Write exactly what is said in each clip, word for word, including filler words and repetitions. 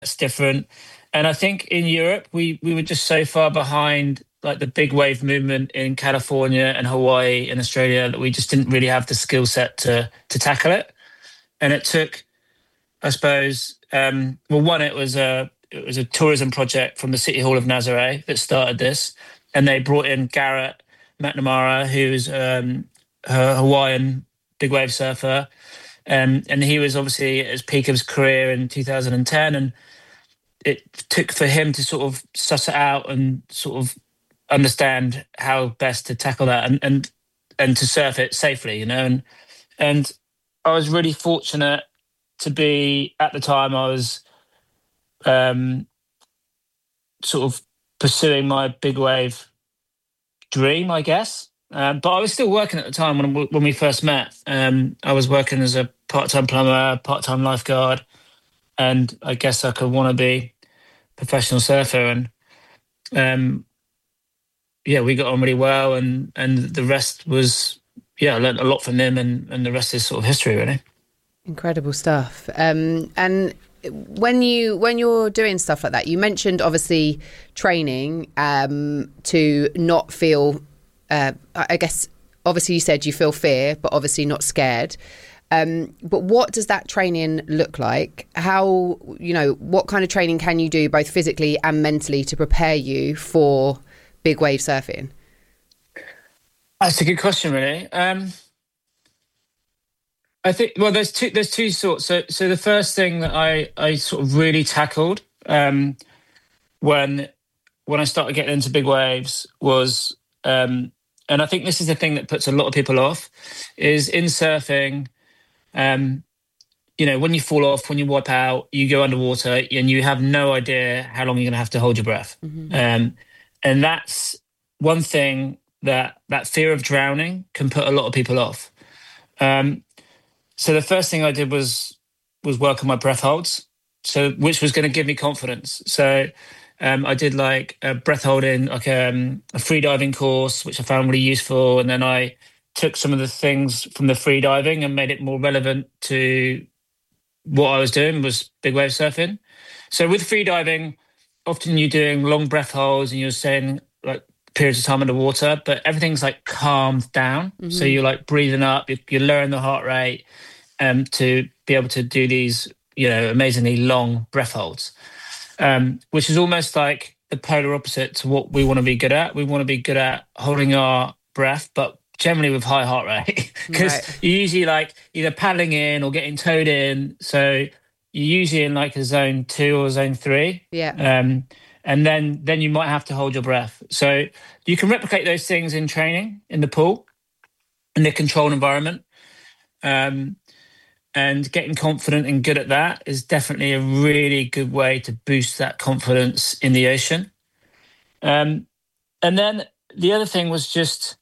It's different. And I think in Europe, we we were just so far behind like the big wave movement in California and Hawaii and Australia that we just didn't really have the skill set to to tackle it. And it took, I suppose, um, well, one, it was a it was a tourism project from the City Hall of Nazaré that started this, and they brought in Garrett McNamara, who's um, a Hawaiian big wave surfer, um, and he was obviously at his peak of his career in two thousand ten, and it took for him to sort of suss it out and sort of understand how best to tackle that and and and to surf it safely, you know, and and I was really fortunate to be at the time I was um, sort of pursuing my big wave dream, I guess. Um, but I was still working at the time when when we first met. Um, I was working as a part-time plumber, part-time lifeguard, and I guess I could want to be a professional surfer. And um, yeah, we got on really well, and and the rest was yeah, I learned a lot from him, and and the rest is sort of history, really. Incredible stuff. Um, and when you when you're doing stuff like that, you mentioned obviously training um, to not feel. Uh, I guess obviously you said you feel fear, but obviously not scared. Um, but what does that training look like? How, you know, what kind of training can you do both physically and mentally to prepare you for big wave surfing? That's a good question, really. Um, I think, well, there's two, there's two sorts. So, so the first thing that I, I sort of really tackled um, when, when I started getting into big waves was, um, and I think this is the thing that puts a lot of people off, is in surfing, um, you know, when you fall off, when you wipe out, you go underwater and you have no idea how long you're going to have to hold your breath. Mm-hmm. Um, and that's one thing that, that fear of drowning can put a lot of people off. Um, So the first thing I did was was work on my breath holds, so which was going to give me confidence. So um, I did like a breath holding, like um, a free diving course, which I found really useful. And then I took some of the things from the free diving and made it more relevant to what I was doing, was big wave surfing. So with free diving, often you're doing long breath holds and you're staying like periods of time underwater, but everything's like calmed down. Mm-hmm. So you're like breathing up, you're, you're lowering the heart rate. Um, to be able to do these, you know, amazingly long breath holds, um, which is almost like the polar opposite to what we want to be good at. We want to be good at holding our breath, but generally with high heart rate, because right. You're usually like either paddling in or getting towed in. So you're usually in like a zone two or zone three. Yeah. Um, and then then you might have to hold your breath. So you can replicate those things in training, in the pool, in the controlled environment. Um, And getting confident and good at that is definitely a really good way to boost that confidence in the ocean. Um, and then the other thing was just,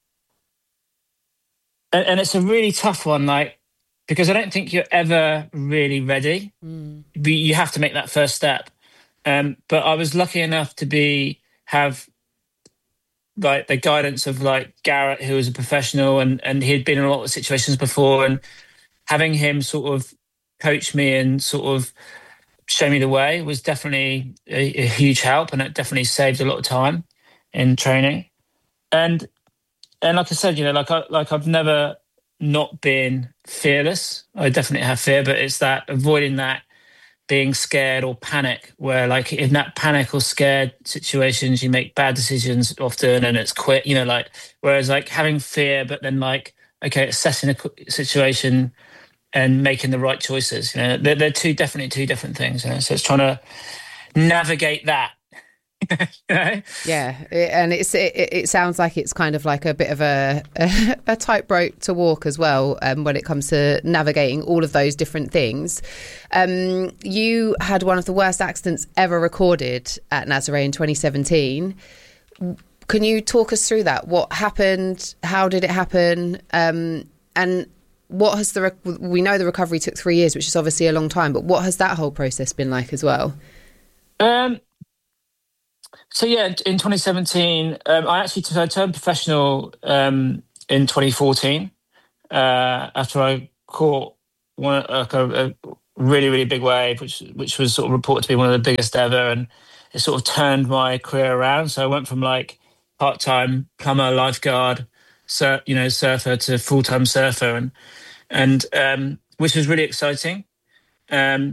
and, and it's a really tough one, like, because I don't think you're ever really ready. Mm. You have to make that first step. Um, but I was lucky enough to be, have like the guidance of like Garrett, who was a professional, and, and he'd been in a lot of situations before, and having him sort of coach me and sort of show me the way was definitely a, a huge help, and it definitely saved a lot of time in training. And and like I said, you know, like I like I've never not been fearless. I definitely have fear, but it's that avoiding that being scared or panic, where like in that panic or scared situations, you make bad decisions often, and it's quick, you know, like, whereas like having fear, but then like, okay, assessing a situation and making the right choices, you know, they're, they're two definitely two different things, you know. So it's trying to navigate that. You know? Yeah, it, and it's it, it sounds like it's kind of like a bit of a a, a tightrope to walk as well, um, when it comes to navigating all of those different things. Um, you had one of the worst accidents ever recorded at Nazaré in twenty seventeen. Can you talk us through that? What happened? How did it happen? Um, and what has the rec- we know the recovery took three years, which is obviously a long time, but what has that whole process been like as well? Um, so yeah, in twenty seventeen, um, I actually t- I turned professional um, in twenty fourteen uh, after I caught one like a, a really, really big wave, which which was sort of reported to be one of the biggest ever, and it sort of turned my career around. So I went from like part-time plumber, lifeguard, sur- you know, surfer to full-time surfer, and and um, which was really exciting. Um,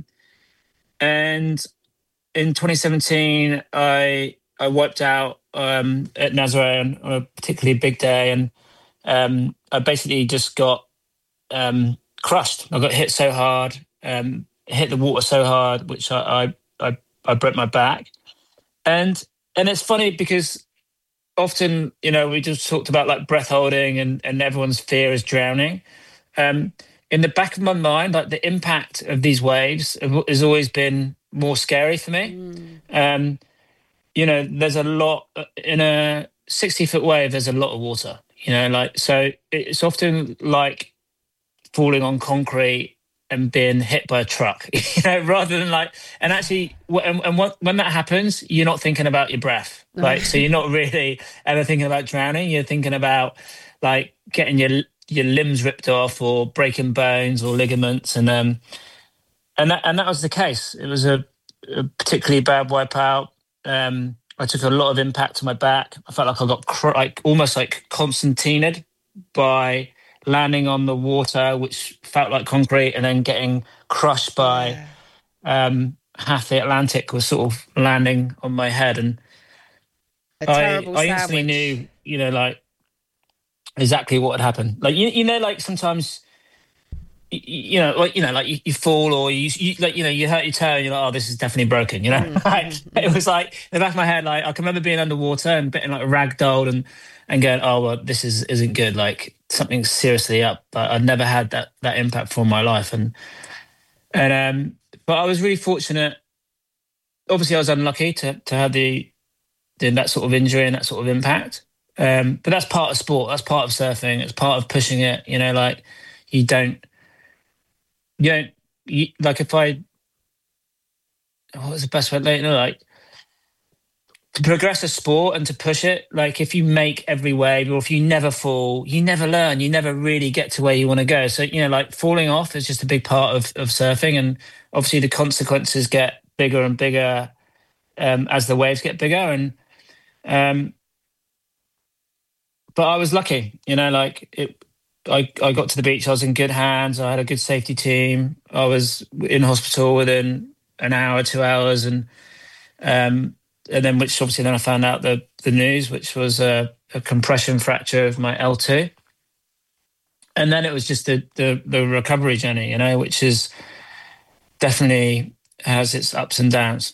and in twenty seventeen, I I wiped out um, at Nazaré on a particularly big day, and um, I basically just got um, crushed. I got hit so hard, um, hit the water so hard, which I, I I I broke my back. And and it's funny because often, you know, we just talked about like breath holding, and and everyone's fear is drowning. Um, in the back of my mind, like the impact of these waves has always been more scary for me. Mm. Um, you know, there's a lot in a sixty foot wave. There's a lot of water. You know, like so it's often like falling on concrete and being hit by a truck, you know, rather than like, and actually, and, and what, when that happens, you're not thinking about your breath, right? So you're not really ever thinking about drowning. You're thinking about like getting your your limbs ripped off or breaking bones or ligaments, and um, and that and that was the case. It was a, a particularly bad wipeout. Um, I took a lot of impact to my back. I felt like I got cr- like almost like Constantined by landing on the water, which felt like concrete, and then getting crushed by yeah. um, half the Atlantic was sort of landing on my head. And a I, I instantly sandwich. knew, you know, like exactly what had happened. Like, you, you know, like sometimes, you, you know, like, you know, like you, you fall or you, you, like, you know, you hurt your toe and you're like, oh, this is definitely broken, you know? Mm-hmm. Like, it was like in the back of my head, like I can remember being underwater and getting like ragdolled and, and going, oh, well, this is, isn't good. Like something's seriously up. But I'd never had that, that impact for my life. And, and, um, but I was really fortunate. Obviously I was unlucky to, to have the, the, that sort of injury and that sort of impact. Um, but that's part of sport. That's part of surfing. It's part of pushing it, you know, like you don't, you don't, you, like if I, what was the best way, like, you know, like, to progress a sport and to push it, like if you make every wave or if you never fall, you never learn, you never really get to where you want to go. So, you know, like falling off is just a big part of, of surfing. And obviously the consequences get bigger and bigger um, as the waves get bigger. And, um, but I was lucky, you know, like it, I, I got to the beach, I was in good hands, I had a good safety team. I was in hospital within an hour, two hours. And, um, and then which obviously then I found out the, the news, which was a, a compression fracture of my L two. And then it was just the, the, the recovery journey, you know, which is definitely has its ups and downs.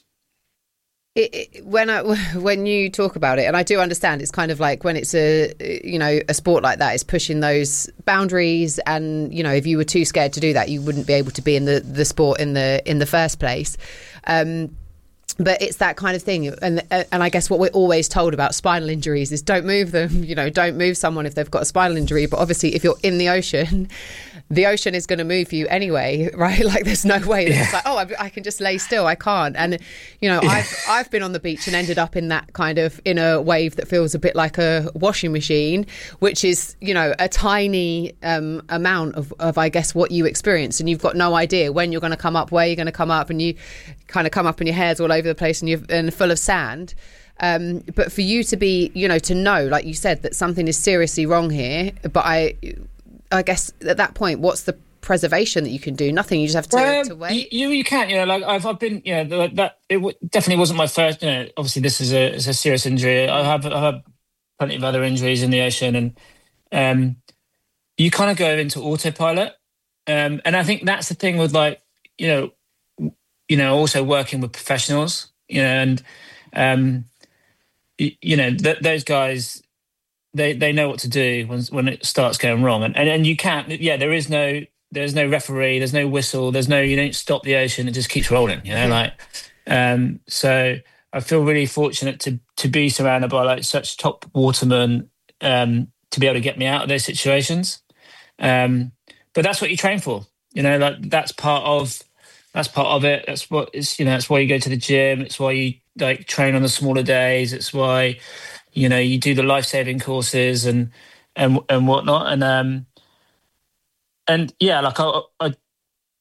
It, it, when I when you talk about it, and I do understand, it's kind of like when it's a you know a sport like that, it's pushing those boundaries, and you know if you were too scared to do that, you wouldn't be able to be in the, the sport in the in the first place. Um, But it's that kind of thing. And and I guess what we're always told about spinal injuries is don't move them, you know, don't move someone if they've got a spinal injury. But obviously, if you're in the ocean, the ocean is going to move you anyway, right? Like there's no way that yeah. it's like, oh, I, I can just lay still. I can't. And, you know, yeah. I've, I've been on the beach and ended up in that kind of in a wave that feels a bit like a washing machine, which is, you know, a tiny um, amount of, of, I guess, what you experience. And you've got no idea when you're going to come up, where you're going to come up, and you kind of come up and your hair's all over the place and you're and full of sand. Um, but for you to be, you know, to know, like you said, that something is seriously wrong here. But I, I guess at that point, what's the preservation that you can do? Nothing. You just have to, well, to wait. You you can't. You know, like I've I've been. You know, that it w- definitely wasn't my first. You know, obviously this is a it's a serious injury. I have I have plenty of other injuries in the ocean, and um, you kind of go into autopilot. Um, and I think that's the thing with like you know. you know, also working with professionals, you know, and, um, you, you know, th- those guys, they, they know what to do when, when it starts going wrong. And, and, and you can't, yeah, there is no, there's no referee, there's no whistle, there's no, you don't stop the ocean, it just keeps rolling, you know, like, um, so I feel really fortunate to, to be surrounded by like such top watermen, um, to be able to get me out of those situations. Um, but that's what you train for, you know, like that's part of, That's part of it. That's what it's, you know, it's why you go to the gym. It's why you like train on the smaller days. It's why, you know, you do the life-saving courses and, and, and whatnot. And, um, and yeah, like I, I,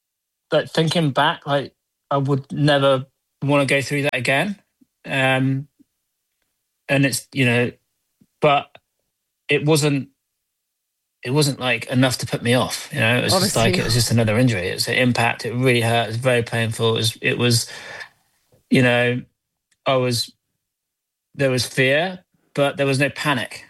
like thinking back, like I would never want to go through that again. Um, and it's, you know, but it wasn't, it wasn't like enough to put me off, you know, it was Obviously. just like, it was just another injury. It was an impact. It really hurt. It was very painful. It was, it was, you know, I was, there was fear, but there was no panic.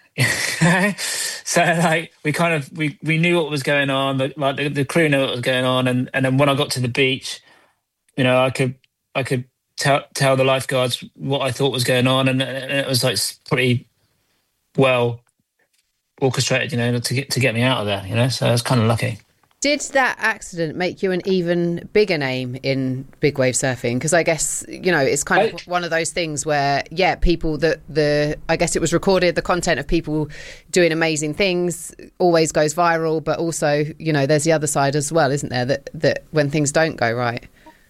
So like we kind of we we knew what was going on, but like the, the crew knew what was going on, and and then when I got to the beach, you know, I could I could tell tell the lifeguards what I thought was going on, and, and it was like pretty well orchestrated, you know, to get to get me out of there, you know. So I was kind of lucky. Did that accident make you an even bigger name in big wave surfing? Because I guess, you know, it's kind of I, one of those things where, yeah, people that the, I guess it was recorded, the content of people doing amazing things always goes viral, but also, you know, there's the other side as well, isn't there? That, that when things don't go right.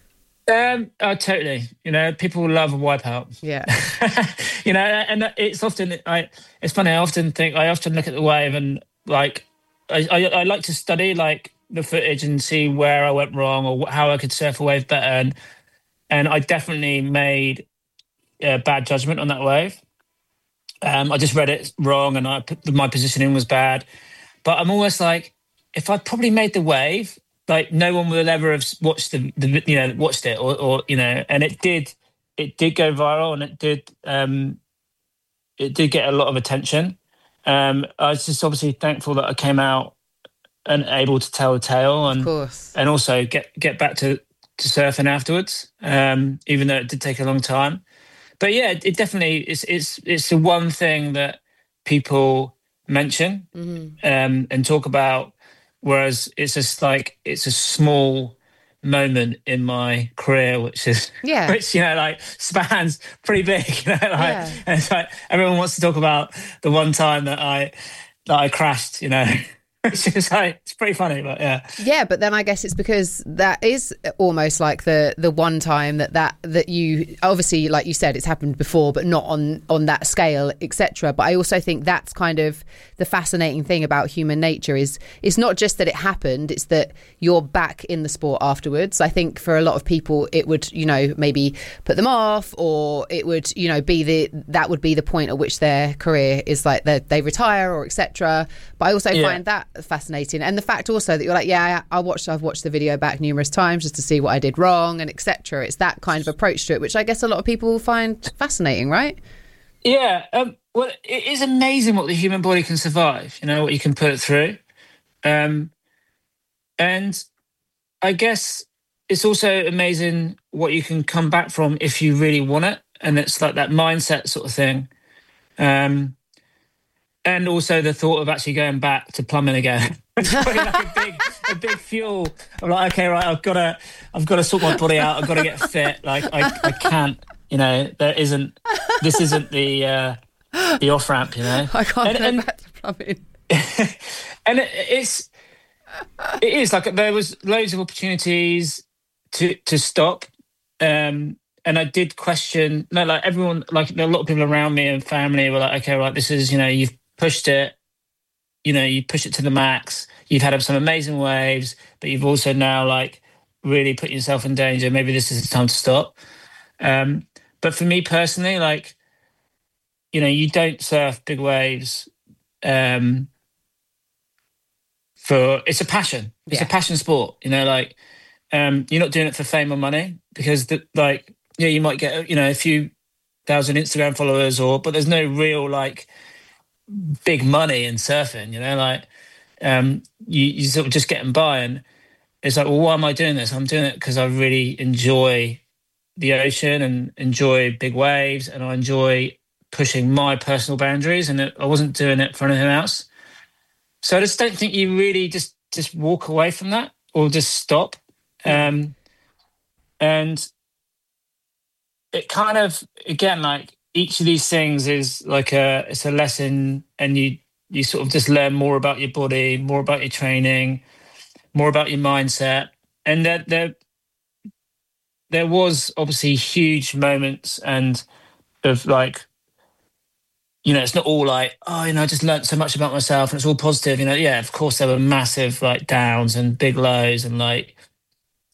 Um, oh, totally. You know, people love a wipeout. Yeah. You know, and it's often, I, it's funny, I often think, I often look at the wave and like, I, I, I like to study like, the footage and see where I went wrong or how I could surf a wave better, and and I definitely made a bad judgment on that wave. Um, I just read it wrong, and I put, my positioning was bad. But I'm almost like, if I probably made the wave, like no one will ever have watched the, the you know watched it or, or you know, and it did it did go viral, and it did um, it did get a lot of attention. Um, I was just obviously thankful that I came out and able to tell a tale, and of course. and also get get back to, to surfing afterwards, um, even though it did take a long time. But yeah, it, it definitely it's it's it's the one thing that people mention mm-hmm. um, and talk about, whereas it's just like it's a small moment in my career, which is yeah, which you know like spans pretty big. You know, like yeah. And it's like everyone wants to talk about the one time that I that I crashed. You know. It's just like, it's pretty funny, but yeah. Yeah, but then I guess it's because that is almost like the the one time that that, that you, obviously, like you said, it's happened before, but not on, on that scale, et cetera. But I also think that's kind of the fascinating thing about human nature is it's not just that it happened, it's that you're back in the sport afterwards. I think for a lot of people, it would, you know, maybe put them off, or it would, you know, be the, that would be the point at which their career is like they, they retire or et cetera. But I also yeah. find that fascinating, and the fact also that you're like, yeah, I watched, I've watched the video back numerous times just to see what I did wrong and et cetera. It's that kind of approach to it, which I guess a lot of people find fascinating, right? Yeah, um, well, it is amazing what the human body can survive. You know, what you can put it through, um, and I guess it's also amazing what you can come back from if you really want it, and it's like that mindset sort of thing. Um, And also the thought of actually going back to plumbing again. It's probably like a big, a big fuel. I'm like, okay, right, I've got to, I've got to sort my body out. I've got to get fit. Like, I, I can't, you know, there isn't, this isn't the, uh, the off ramp, you know. I can't and, go and, back to plumbing. And it, it's, it is like there was loads of opportunities to to stop, um, and I did question. No, like everyone, like a lot of people around me and family were like, okay, right, this is, you know, you've pushed it, you know, you push it to the max. You've had some amazing waves, but you've also now like really put yourself in danger. Maybe this is the time to stop. Um, but for me personally, like, you know, you don't surf big waves um, for, it's a passion. It's yeah. a passion sport, you know, like um, you're not doing it for fame or money because the, like, yeah, you might get, you know, a few thousand Instagram followers or, but there's no real like, big money in surfing, you know, like um you, you sort of just getting by, and it's like, well, why am I doing this? I'm doing it because I really enjoy the ocean and enjoy big waves, and I enjoy pushing my personal boundaries, and it, I wasn't doing it for anything else. So I just don't think you really just just walk away from that or just stop. Um and it kind of, again, like each of these things is like a, it's a lesson, and you, you sort of just learn more about your body, more about your training, more about your mindset. And there, there, there was obviously huge moments and of like, you know, it's not all like, oh, you know, I just learned so much about myself and it's all positive, you know. Yeah, of course there were massive like downs and big lows and like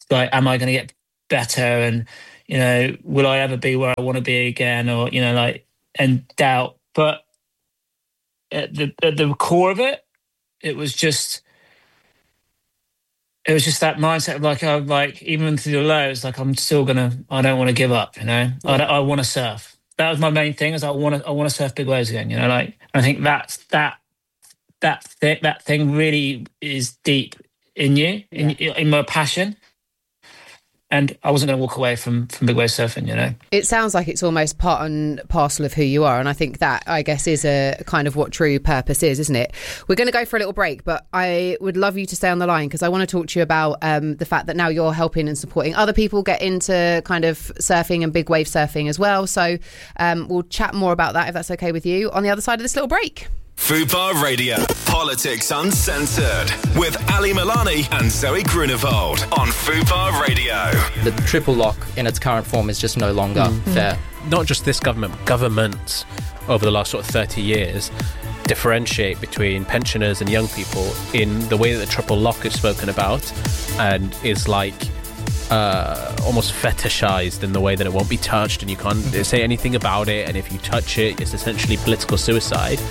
like, am I going to get better? And, you know, will I ever be where I want to be again? Or, you know, like, and doubt. But at the, at the core of it, it was just, it was just that mindset of like, oh, like, even through the lows, like, I'm still going to, I don't want to give up, you know, I, I want to surf. That was my main thing, is I want to, I want to surf big waves again, you know, like, I think that's, that, that, th- that thing really is deep in you, in, yeah. in my passion. And I wasn't going to walk away from, from big wave surfing, you know. It sounds like it's almost part and parcel of who you are. And I think that, I guess, is a kind of what true purpose is, isn't it? We're going to go for a little break, but I would love you to stay on the line, because I want to talk to you about um, the fact that now you're helping and supporting other people get into kind of surfing and big wave surfing as well. So um, we'll chat more about that, if that's okay with you, on the other side of this little break. Fubar Radio, Politics Uncensored, with Ali Milani and Zoe Grunewald on Fubar Radio. The triple lock in its current form is just no longer mm-hmm. fair. Not just this government, but governments over the last sort of thirty years differentiate between pensioners and young people in the way that the triple lock is spoken about, and is like uh, almost fetishized in the way that it won't be touched and you can't say anything about it, and if you touch it, it's essentially political suicide.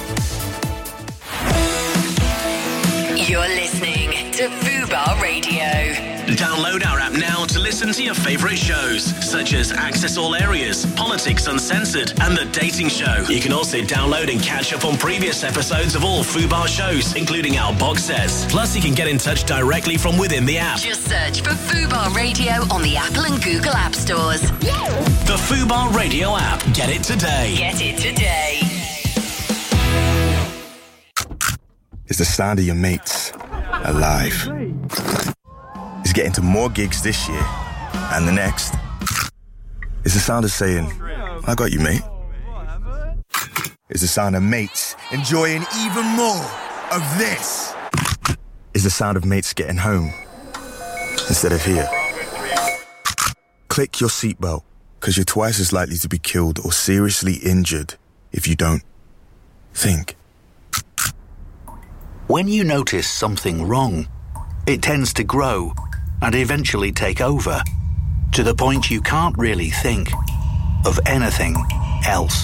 You're listening to Fubar Radio. Download our app now to listen to your favourite shows, such as Access All Areas, Politics Uncensored, and The Dating Show. You can also download and catch up on previous episodes of all Fubar shows, including our box sets. Plus, you can get in touch directly from within the app. Just search for Fubar Radio on the Apple and Google App Stores. The Fubar Radio app. Get it today. Get it today. Is the sound of your mates alive? Is getting to more gigs this year and the next? Is the sound of saying, I got you, mate? Is the sound of mates enjoying even more of this? Is the sound of mates getting home instead of here? Click your seatbelt, because you're twice as likely to be killed or seriously injured if you don't. Think. When you notice something wrong, it tends to grow and eventually take over, to the point you can't really think of anything else.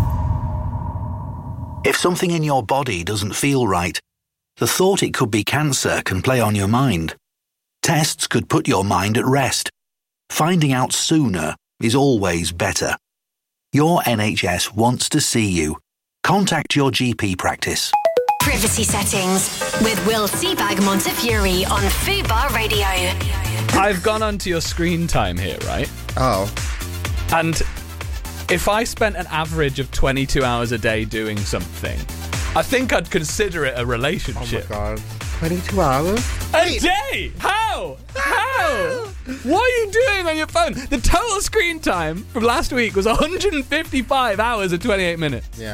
If something in your body doesn't feel right, the thought it could be cancer can play on your mind. Tests could put your mind at rest. Finding out sooner is always better. Your N H S wants to see you. Contact your G P practice. Privacy settings with Will Seabag Montefiore on Fubar Radio. I've gone onto your screen time here, right? Oh. And if I spent an average of twenty-two hours a day doing something, I think I'd consider it a relationship. Oh my God. twenty-two hours? A day? How? How? What are you doing on your phone? The total screen time from last week was one hundred fifty-five hours and twenty-eight minutes. Yeah.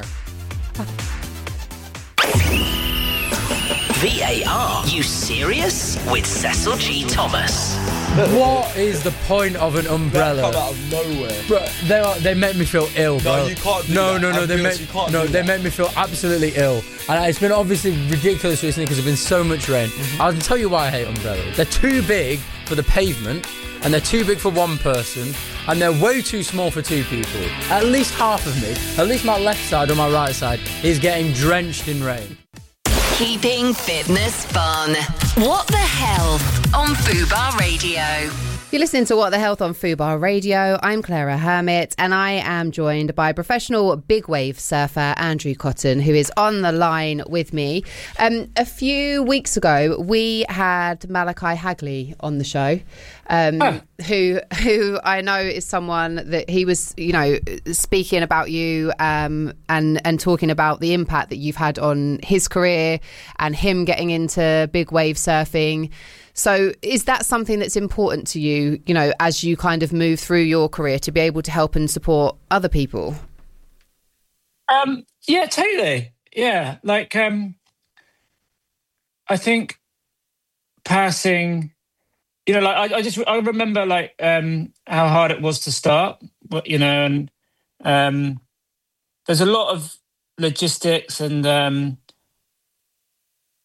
V A R, you serious? With Cecil G. Thomas. What is the point of an umbrella? They come out of nowhere. Bro, they are, they make me feel ill, bro. No, you can't do no, that. No, no, no. They make, no, they make me feel absolutely ill. And it's been obviously ridiculous recently because there's been so much rain. Mm-hmm. I'll tell you why I hate umbrellas. They're too big for the pavement, and they're too big for one person, and they're way too small for two people. At least half of me, at least my left side or my right side, is getting drenched in rain. Keeping fitness fun. What the hell on Fubar Radio. You're listening to What the Health on Fubar Radio. I'm Clara Hermit, and I am joined by professional big wave surfer Andrew Cotton, who is on the line with me. Um, a few weeks ago, we had Malachi Hagley on the show, um, oh. who who I know is someone that he was, you know, speaking about you um, and and talking about the impact that you've had on his career and him getting into big wave surfing. So is that something that's important to you, you know, as you kind of move through your career, to be able to help and support other people? Um, yeah, totally. Yeah. Like, um, I think passing, you know, like I, I just, I remember like um, how hard it was to start, you know, and um, there's a lot of logistics and, um,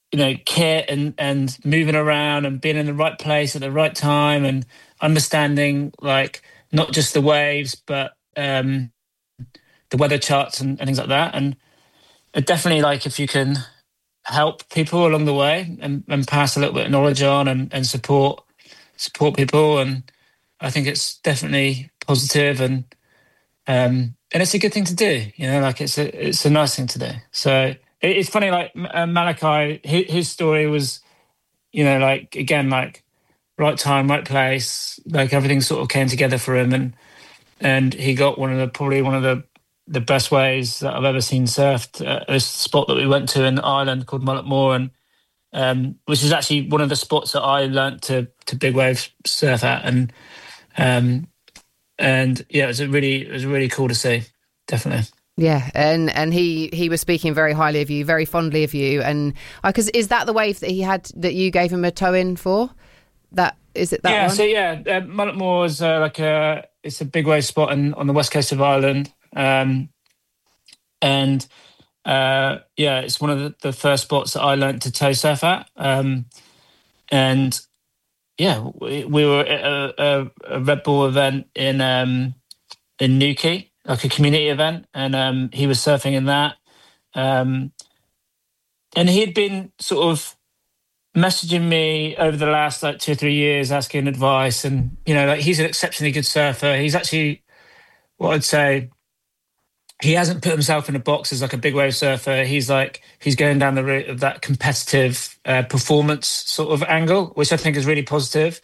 you know, kit and, and moving around and being in the right place at the right time and understanding like not just the waves, but um, the weather charts and, and things like that. And it definitely like if you can help people along the way and, and pass a little bit of knowledge on and, and support support people, and I think it's definitely positive and um, and it's a good thing to do. You know, like it's a it's a nice thing to do. So it, it's funny, like uh, Malachi, his, his story was, you know, like again, like right time, right place, like everything sort of came together for him, and and he got one of the probably one of the the best waves that I've ever seen surfed at this spot that we went to in Ireland called Mullet Moor, and um, which is actually one of the spots that I learnt to to big wave surf at, and um, and yeah, it was a really it was really cool to see, definitely. Yeah, and and he he was speaking very highly of you, very fondly of you, and because uh, is that the wave that he had that you gave him a toe in for? That is it that yeah, one? so yeah, uh, Mullet Moor is uh, like a it's a big wave spot in, on the west coast of Ireland. Um, and uh, yeah, it's one of the, the first spots that I learnt to toe surf at. Um, and yeah, we, we were at a, a, a Red Bull event in um, in Newquay, like a community event, and um, he was surfing in that. Um, and he had been sort of messaging me over the last like two or three years, asking advice, and you know, like he's an exceptionally good surfer. He's actually, what I'd say, he hasn't put himself in a box as like a big wave surfer. He's like, he's going down the route of that competitive uh, performance sort of angle, which I think is really positive.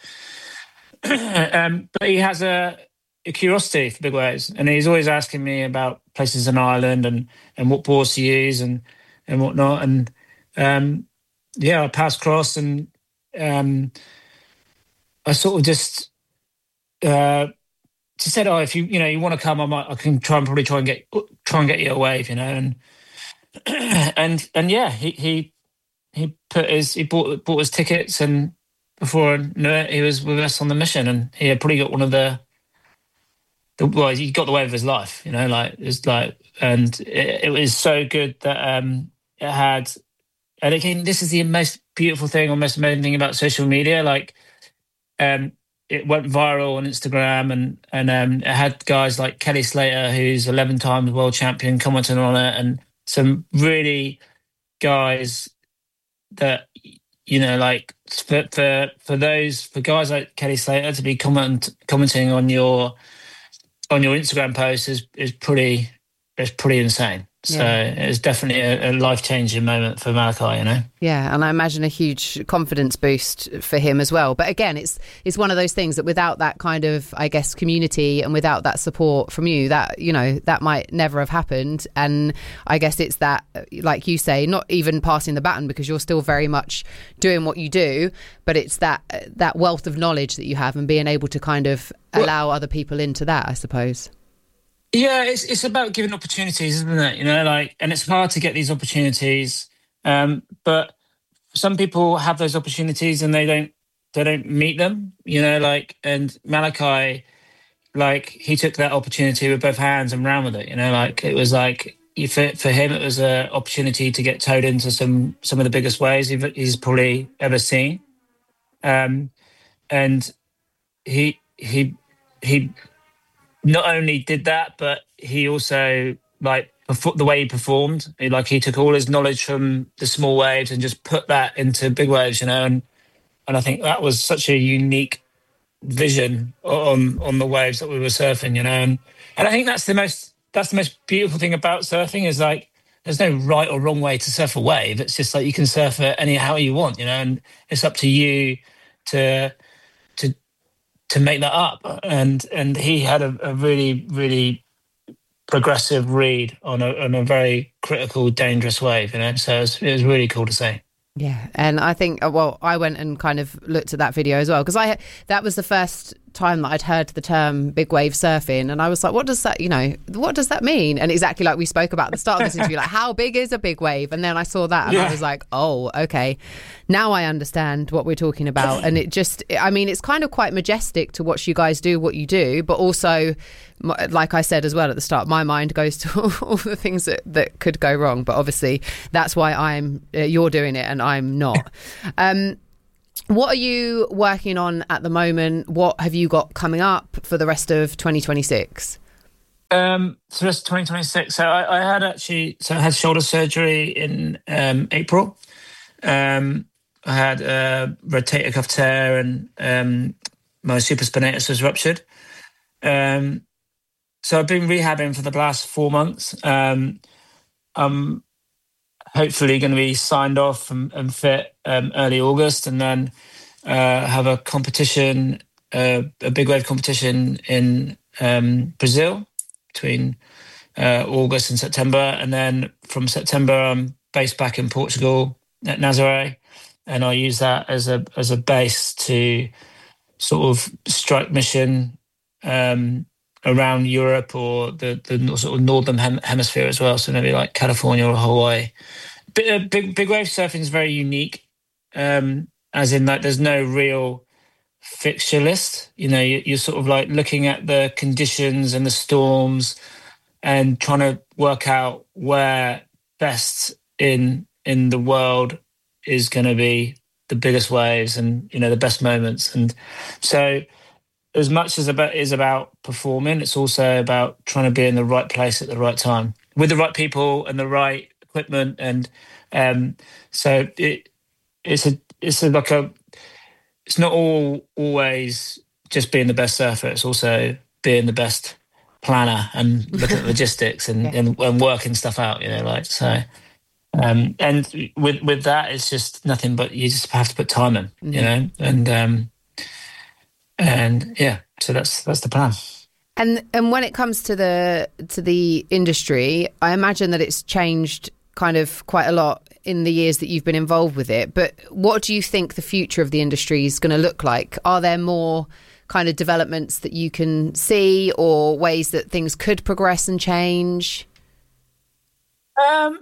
um, but he has a, a curiosity for big waves, and he's always asking me about places in Ireland and, and what boards to use and, and whatnot. And um, yeah, I passed across and um, I sort of just... Uh, She said, "Oh, if you you know you want to come, I might I can try and probably try and get try and get you a wave, you know." And and and yeah, he he he put his he bought bought his tickets, and before I knew it, he was with us on the mission, and he had probably got one of the the well, he got the wave of his life, you know, like it's like, and it, it was so good that um it had, and again, this is the most beautiful thing or most amazing thing about social media, like um. It went viral on Instagram, and and um, it had guys like Kelly Slater, who's eleven times world champion, commenting on it, and some really guys that, you know, like for for, for those for guys like Kelly Slater to be comment commenting on your on your Instagram post is is pretty is pretty insane. So yeah. It's definitely a, a life-changing moment for Malachi, you know? Yeah, and I imagine a huge confidence boost for him as well. But again, it's it's one of those things that without that kind of, I guess, community and without that support from you, that, you know, that might never have happened. And I guess it's that, like you say, not even passing the baton because you're still very much doing what you do, but it's that that wealth of knowledge that you have and being able to kind of allow well, other people into that, I suppose. Yeah, it's it's about giving opportunities, isn't it? You know, like, and it's hard to get these opportunities. Um, but some people have those opportunities and they don't they don't meet them. You know, like, and Malachi, like, he took that opportunity with both hands and ran with it. You know, like, it was like for for him, it was an opportunity to get towed into some some of the biggest waves he's probably ever seen. Um, and he he he. Not only did that, but he also, like, the way he performed, like, he took all his knowledge from the small waves and just put that into big waves, you know, and and I think that was such a unique vision on on the waves that we were surfing, you know, and and I think that's the most that's the most beautiful thing about surfing is, like, there's no right or wrong way to surf a wave. It's just like you can surf it anyhow you want, you know, and it's up to you to to. to make that up. And and he had a, a really, really progressive read on a, on a very critical, dangerous wave, you know, so it was, it was really cool to see. Yeah, and I think, well, I went and kind of looked at that video as well, because I that was the first time that I'd heard the term big wave surfing, and I was like, what does that, you know, what does that mean? And exactly like we spoke about at the start of this interview, like how big is a big wave? And then I saw that and yeah. I was like, oh, okay, now I understand what we're talking about. And it just, I mean, it's kind of quite majestic to watch you guys do what you do, but also, like I said as well at the start, my mind goes to all the things that, that could go wrong. But obviously that's why I'm, uh, you're doing it and I'm not. Um, What are you working on at the moment? What have you got coming up for the rest of twenty twenty-six? Um, so the rest of twenty twenty-six. So I, I had actually, so I had shoulder surgery in um, April. Um, I had a rotator cuff tear and um, my supraspinatus was ruptured. Um, so I've been rehabbing for the last four months. Um, I'm hopefully going to be signed off and, and fit um, early August, and then uh, have a competition, uh, a big wave competition in um, Brazil between uh, August and September. And then from September, I'm based back in Portugal at Nazaré, and I use that as a as a base to sort of strike mission um, around Europe or the, the sort of northern hem- hemisphere as well. So maybe like California or Hawaii. Big, big, big wave surfing is very unique, um, as in that there's no real fixture list. You know, you, you're sort of like looking at the conditions and the storms and trying to work out where best in in the world is going to be the biggest waves and, you know, the best moments. And so as much as about is about performing, it's also about trying to be in the right place at the right time with the right people and the right equipment. And um, so it it's a it's a, like a it's not all always just being the best surfer. It's also being the best planner and looking at logistics and, yeah. and and working stuff out. You know, like so. Um, and with with that, it's just nothing but you just have to put time in. Mm-hmm. You know, and um, and yeah, so that's that's the plan. And and when it comes to the to the industry, I imagine that it's changed kind of quite a lot in the years that you've been involved with it. But what do you think the future of the industry is going to look like? Are there more kind of developments that you can see, or ways that things could progress and change? Um,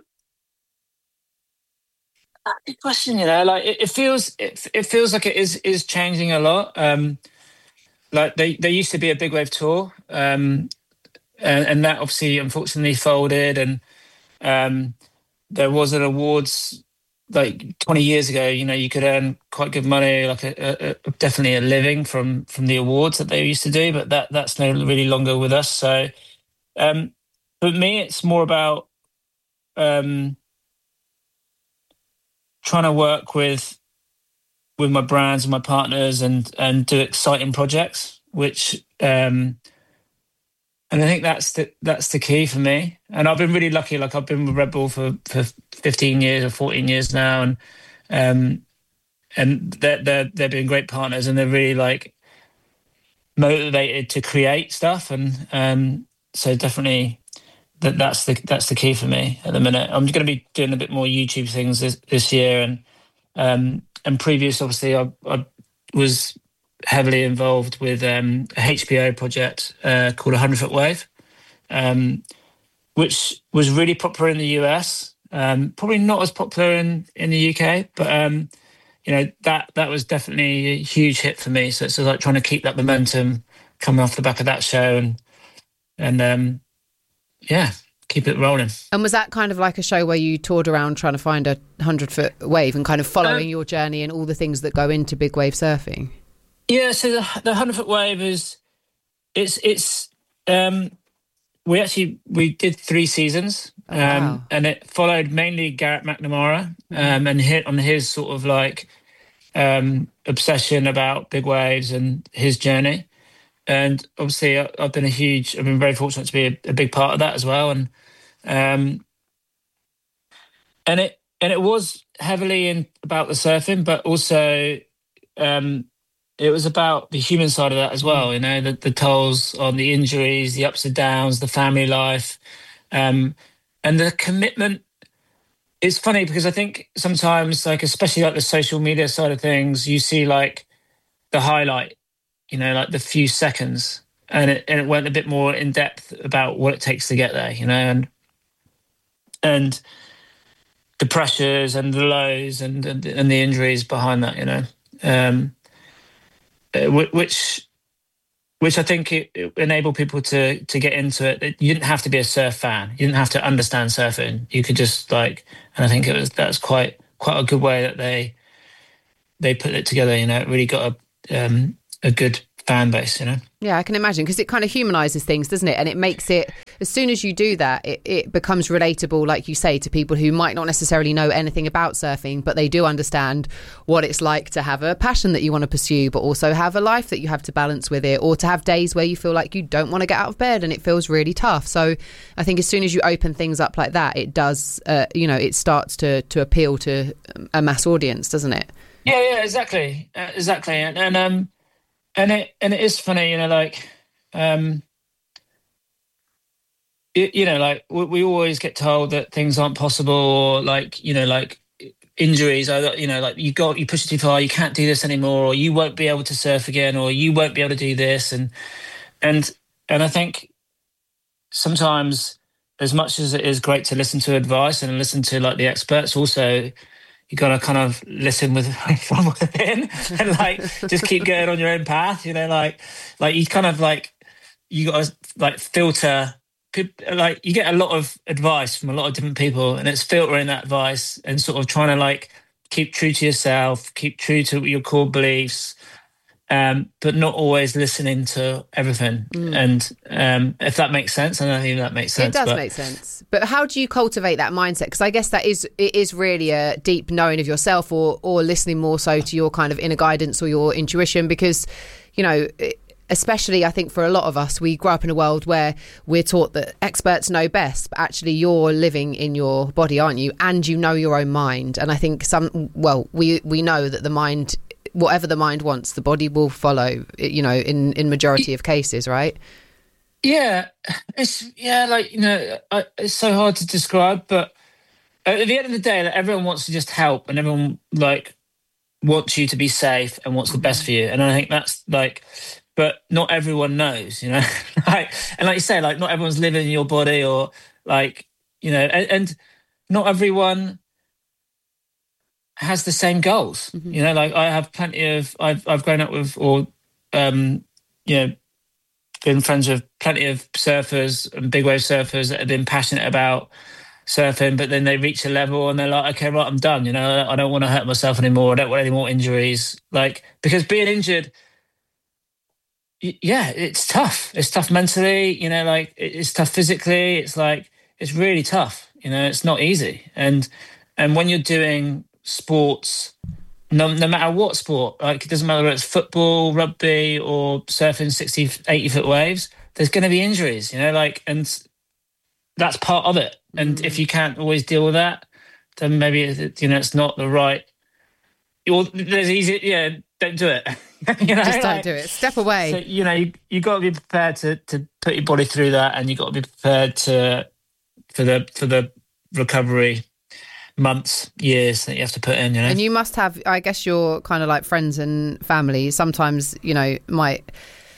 good question. You know, like it, it feels it, it feels like it is is changing a lot. Um, like they there used to be a big wave tour, um, and, and that obviously unfortunately folded. And um, there was an awards like twenty years ago. You know, you could earn quite good money, like a, a, a definitely a living from from the awards that they used to do. But that that's no really longer with us. So um, for me, it's more about um, trying to work with with my brands and my partners and and do exciting projects, which um, and I think that's the that's the key for me. And I've been really lucky. Like I've been with Red Bull for, for fifteen years or fourteen years now, and um, and they're they're they're being great partners, and they're really like motivated to create stuff. And um, so definitely that that's the that's the key for me at the minute. I'm going to be doing a bit more YouTube things this, this year, and um, and previous obviously I, I was heavily involved with um, a H B O project uh, called a hundred foot wave, um, which was really popular in the U S. Um, probably not as popular in, in the U K, but um, you know that that was definitely a huge hit for me. So it's like trying to keep that momentum coming off the back of that show, and and um, yeah, keep it rolling. And was that kind of like a show where you toured around trying to find a hundred foot wave and kind of following um, your journey and all the things that go into big wave surfing? Yeah, so the, the hundred foot wave is, it's it's um, we actually we did three seasons, um, oh, wow. and it followed mainly Garrett McNamara, um, and hit on his sort of like um, obsession about big waves and his journey. And obviously, I, I've been a huge, I've been very fortunate to be a, a big part of that as well. And um, and it and it was heavily in about the surfing, but also. Um, It was about the human side of that as well, you know, the, the tolls on the injuries, the ups and downs, the family life, um, and the commitment. It's funny because I think sometimes, like, especially like the social media side of things, you see like the highlight, you know, like the few seconds, and it and it went a bit more in depth about what it takes to get there, you know, and and the pressures and the lows and and, and the injuries behind that, you know, um, which which I think it, it enabled people to to get into it. You didn't have to be a surf fan, you didn't have to understand surfing. You could just like, and I think it was that's quite quite a good way that they they put it together. You know, it really got a um, a good fan base, you know. Yeah, I can imagine, because it kind of humanises things, doesn't it? And it makes it, as soon as you do that, it, it becomes relatable, like you say, to people who might not necessarily know anything about surfing, but they do understand what it's like to have a passion that you want to pursue, but also have a life that you have to balance with it, or to have days where you feel like you don't want to get out of bed and it feels really tough. So I think as soon as you open things up like that, it does, uh, you know, it starts to, to appeal to a mass audience, doesn't it? Yeah, yeah, exactly, uh, exactly, and, and um, and it and it is funny, you know, like, um, it, you know, like we, we always get told that things aren't possible, or like, you know, like injuries, or you know, like you got you push it too far, you can't do this anymore, or you won't be able to surf again, or you won't be able to do this, and and and I think sometimes, as much as it is great to listen to advice and listen to like the experts, also you got to kind of listen with from within and like just keep going on your own path, you know, like like you kind of like you got to like filter, like you get a lot of advice from a lot of different people, and it's filtering that advice and sort of trying to like keep true to yourself, keep true to your core beliefs, um, but not always listening to everything. Mm. And um, if that makes sense, I don't think that makes sense. It does but, make sense. But how do you cultivate that mindset? Because I guess that is it is really a deep knowing of yourself, or or listening more so to your kind of inner guidance or your intuition. Because, you know, especially I think for a lot of us, we grow up in a world where we're taught that experts know best, but actually you're living in your body, aren't you? And you know your own mind. And I think some, well, we we know that the mind, whatever the mind wants, the body will follow, you know, in, in majority of cases, right? Yeah, it's, yeah, like, you know, I, it's so hard to describe, but at the end of the day, like, everyone wants to just help, and everyone, like, wants you to be safe and wants the best for you. And I think that's, like, but not everyone knows, you know? like, and like you say, like, not everyone's living in your body, or, like, you know, and, and not everyone has the same goals. Mm-hmm. You know, like I have plenty of, I've I've grown up with, or um, you know, been friends with plenty of surfers and big wave surfers that have been passionate about surfing, but then they reach a level and they're like, okay, right, I'm done. You know, I don't want to hurt myself anymore. I don't want any more injuries. Like, because being injured, yeah, it's tough. It's tough mentally. You know, like it's tough physically. It's like it's really tough. You know, it's not easy. And and when you're doing sports, no, no matter what sport, like it doesn't matter whether it's football, rugby, or surfing sixty, eighty foot waves, there's going to be injuries, you know, like, and that's part of it. And mm. if you can't always deal with that, then maybe, you know, it's not the right, or there's easy, yeah, don't do it. you know, Just don't like, do it. Step away. So, you know, you, you got to be prepared to, to put your body through that, and you got to be prepared to, for the, for the recovery months, years that you have to put in, you know. And you must have, I guess, your kind of like friends and family sometimes, you know, might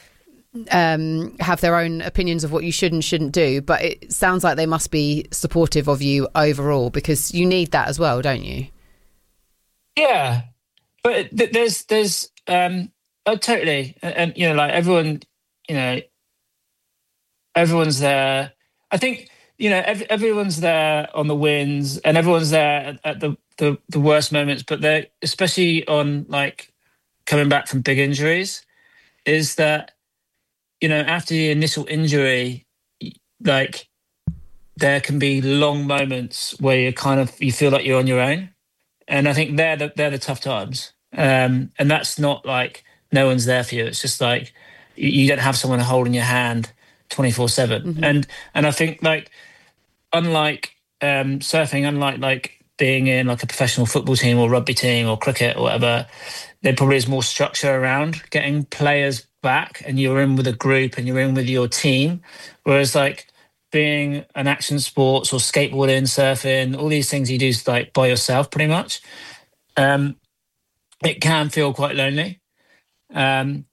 um, have their own opinions of what you should and shouldn't do, but it sounds like they must be supportive of you overall, because you need that as well, don't you? Yeah, but th- there's, there's, um, oh, totally, and, and you know, like everyone, you know, everyone's there. I think. You know, every, everyone's there on the wins, and everyone's there at, at the, the, the worst moments, but they're especially on like coming back from big injuries, is that, you know, after the initial injury, like there can be long moments where you kind of, you feel like you're on your own. And I think they're the, they're the tough times. Um, and that's not like no one's there for you. It's just like you, you don't have someone holding your hand twenty-four seven. Mm-hmm. And and I think like unlike um, surfing, unlike like being in like a professional football team or rugby team or cricket or whatever, there probably is more structure around getting players back, and you're in with a group and you're in with your team. Whereas like being an action sports or skateboarding, surfing, all these things you do like by yourself pretty much, um, it can feel quite lonely. Um,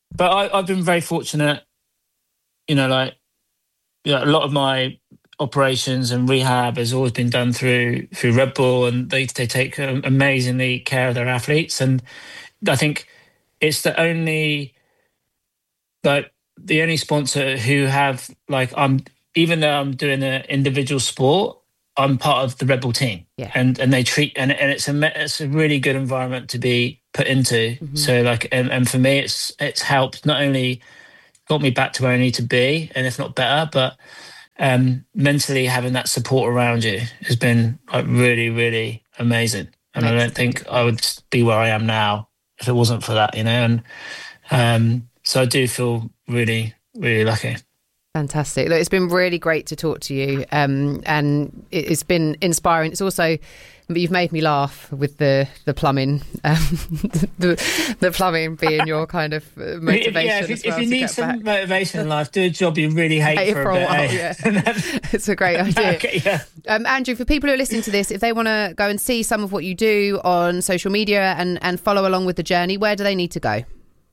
but I, I've been very fortunate. You know, like you know, a lot of my operations and rehab has always been done through through Red Bull, and they they take amazingly care of their athletes. And I think it's the only like the only sponsor who have like I'm even though I'm doing an individual sport, I'm part of the Red Bull team. Yeah. And and they treat and and it's a it's a really good environment to be put into. Mm-hmm. So like and, and for me it's it's helped not only got me back to where I need to be, and if not better, but um, mentally having that support around you has been like really, really amazing. And nice. I don't think I would be where I am now if it wasn't for that, you know. And um, so I do feel really, really lucky. Fantastic. Look, it's been really great to talk to you, um, and it's been inspiring. It's also, you've made me laugh with the the plumbing, um, the, the plumbing being your kind of motivation. Yeah, if, as well if you need some back. motivation in life, do a job you really hate, hate for, for a, a bit. While, eh? yeah. It's a great idea. Okay, yeah. um, Andrew, for people who are listening to this, if they want to go and see some of what you do on social media and, and follow along with the journey, where do they need to go?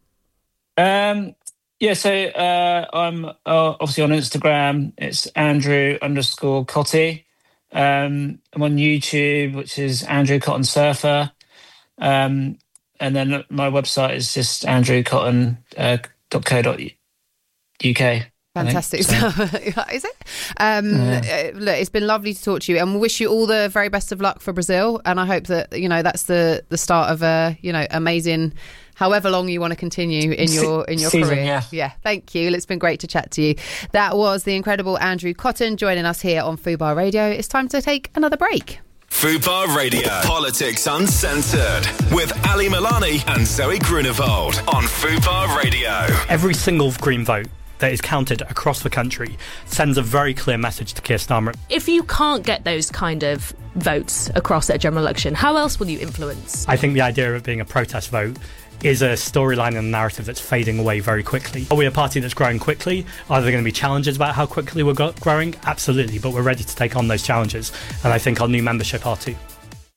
Um. Yeah, so uh, I'm uh, obviously on Instagram. It's Andrew underscore Cotty. Um, I'm on YouTube, which is Andrew Cotton Surfer. Um, and then my website is just andrew cotton dot co dot U K. Fantastic. So. Is it? Um, yeah. Look, it's been lovely to talk to you, and we wish you all the very best of luck for Brazil. And I hope that, you know, that's the, the start of a, you know, amazing, however long you want to continue in your in your Season, career. Yeah. yeah, thank you. It's been great to chat to you. That was the incredible Andrew Cotton joining us here on Fubar Radio. It's time to take another break. Fubar Radio, Politics Uncensored, with Ali Milani and Zoe Grunewald on Fubar Radio. Every single Green vote that is counted across the country sends a very clear message to Keir Starmer. If you can't get those kind of votes across at a general election, how else will you influence? I think the idea of it being a protest vote is a storyline and a narrative that's fading away very quickly. Are we a party that's growing quickly? Are there going to be challenges about how quickly we're go- growing? Absolutely, but we're ready to take on those challenges, and I think our new membership are too.